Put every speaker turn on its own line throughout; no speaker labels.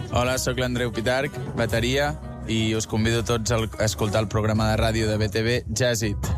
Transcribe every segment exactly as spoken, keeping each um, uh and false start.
Hola, sóc l'Andreu Pitarch, bateria, i us convido tots a escoltar el programa de ràdio de B T V Jazz It.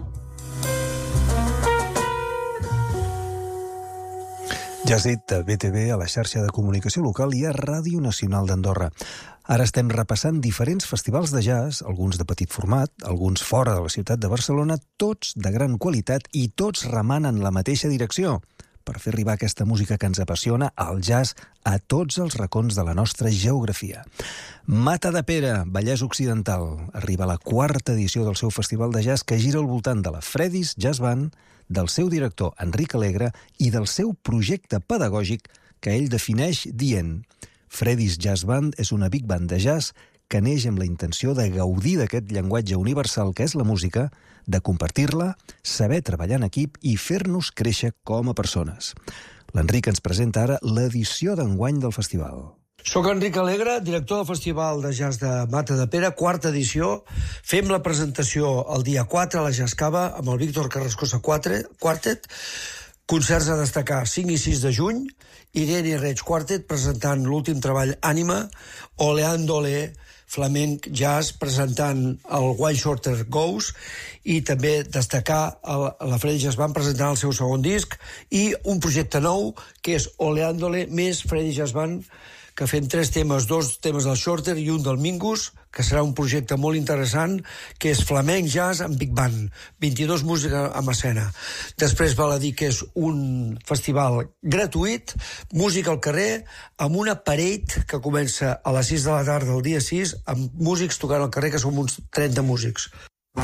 Jazz It de B T V a la xarxa de comunicació local i a Ràdio Nacional d'Andorra. Ara estem repassant diferents festivals de jazz, alguns de petit format, alguns fora de la ciutat de Barcelona, tots de gran qualitat i tots remant en la mateixa direcció, per fer arribar aquesta música que ens apassiona, el jazz, a tots els racons de la nostra geografia. Matadepera, Vallès Occidental, arriba a la quarta edició del seu festival de jazz que gira al voltant de la Freddy's Jazz Band, del seu director Enric Alegre i del seu projecte pedagògic que ell defineix dient: Freddy's Jazz Band és una big band de jazz que neix amb la intenció de gaudir d'aquest llenguatge universal que és la música, de compartir-la, saber treballar en equip i fer-nos créixer com a persones. L'Enric ens presenta ara l'edició d'enguany del festival.
Soc Enric Alegre, director del Festival de Jazz de Matadepera, quarta edició. Fem la presentació el dia quatre a la Jazz Cava amb el Víctor Carrascosa Quartet. Concerts a destacar cinc i sis de juny. Irene Reig Quartet presentant l'últim treball Ànima. Oleandole Flamenc Jazz presentant el White Shorter Goes. I també destacar el, la Freddy Jazz Band presentant el seu segon disc. I un projecte nou que és Oleandole més Freddy Jazz Band, que fem tres temes, dos temes del Shorter i un del Mingus, que serà un projecte molt interessant, que és flamenc jazz amb big band, vint-i-dos música amb escena. Després val a dir que és un festival gratuït, música al carrer, amb una parade que comença a les sis de la tarda del dia sis, amb músics tocant al carrer, que som uns trenta músics.